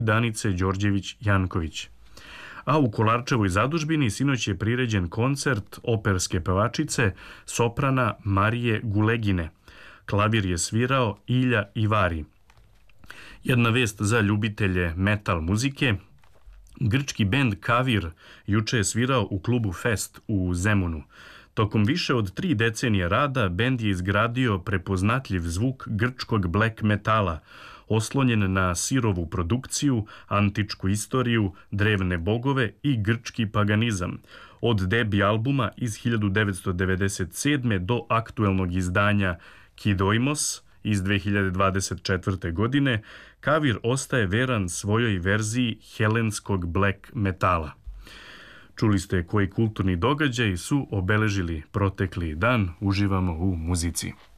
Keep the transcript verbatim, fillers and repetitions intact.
Danice Đorđević-Janković. A u Kolarčevoj zadužbini sinoć je priređen koncert operske pevačice soprana Marije Gulegine. Klavir je svirao Ilja Ivari. Jedna vest za ljubitelje metal muzike. Grčki bend Kavir juče je svirao u klubu Fest u Zemunu. Tokom više od tri decenije rada bend je izgradio prepoznatljiv zvuk grčkog black metala, oslonjen na sirovu produkciju, antičku istoriju, drevne bogove i grčki paganizam. Od debi albuma iz hiljadu devetsto devedeset sedme. do aktuelnog izdanja Kidoimos iz dve hiljade dvadeset četvrte. godine, Kavir ostaje veran svojoj verziji helenskog black metala. Čuli ste koji kulturni događaji su obeležili protekli dan. Uživamo u muzici.